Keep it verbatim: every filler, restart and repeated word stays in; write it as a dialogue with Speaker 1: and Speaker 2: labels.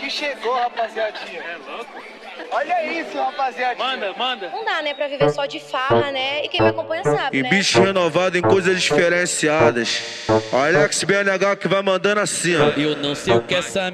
Speaker 1: que chegou, rapaziadinha.
Speaker 2: É louco?
Speaker 1: Olha isso, rapaziadinha.
Speaker 2: Manda, manda.
Speaker 3: Não dá, né, pra viver só de farra, né? E quem me acompanha sabe,
Speaker 4: E
Speaker 3: né?
Speaker 4: bicho renovado em coisas diferenciadas. Alex B N H que vai mandando assim, ó.
Speaker 5: Eu não sei o que essa